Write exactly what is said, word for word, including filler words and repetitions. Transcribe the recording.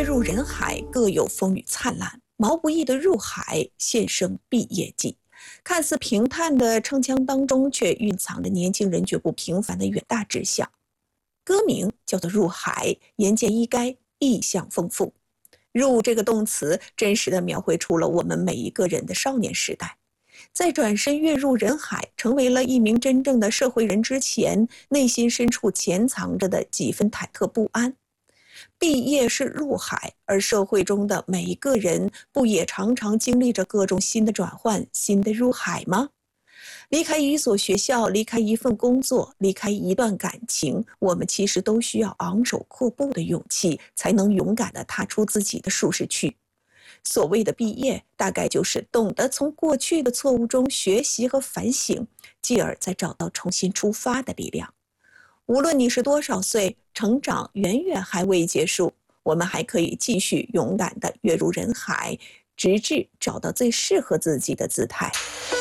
入人海，各有风雨灿烂。毛不易的入海献声毕业季，看似平淡的铿锵当中，却蕴藏着年轻人绝不平凡的远大志向。歌名叫做《入海》，言简意赅，意象丰富。入这个动词，真实的描绘出了我们每一个人的少年时代。在转身跃入人海，成为了一名真正的社会人之前，内心深处潜藏着的几分忐忑不安。毕业是入海，而社会中的每一个人，不也常常经历着各种新的转换、新的入海吗？离开一所学校，离开一份工作，离开一段感情，我们其实都需要昂首阔步的勇气，才能勇敢地踏出自己的舒适区。所谓的毕业，大概就是懂得从过去的错误中学习和反省，继而再找到重新出发的力量。无论你是多少岁，成长远远还未结束，我们还可以继续勇敢地跃入人海，直至找到最适合自己的姿态。